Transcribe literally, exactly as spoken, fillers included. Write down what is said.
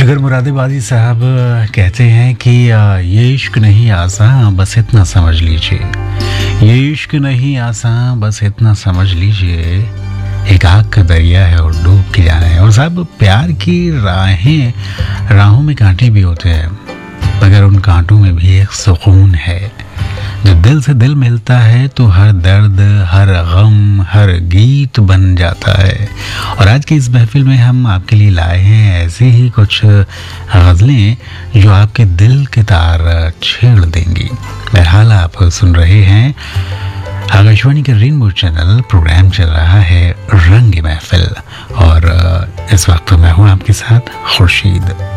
जिगर मुरादाबादी साहब कहते हैं कि ये इश्क नहीं आसान, बस इतना समझ लीजिए। ये इश्क नहीं आसान, बस इतना समझ लीजिए। एक आग का दरिया है और डूब के जाना है। और साहब, प्यार की राहें राहों में कांटे भी होते हैं, मगर उन कांटों में भी एक सुकून है। जब दिल से दिल मिलता है तो हर दर्द, हर गम, हर गीत बन जाता है। और आज की इस महफिल में हम आपके लिए लाए हैं ऐसे ही कुछ गज़लें जो आपके दिल के तार छेड़ देंगी। बहरहाल, आप सुन रहे हैं आकाशवाणी के रेनबो चैनल, प्रोग्राम चल रहा है रंग महफिल, और इस वक्त मैं हूँ आपके साथ खुर्शीद।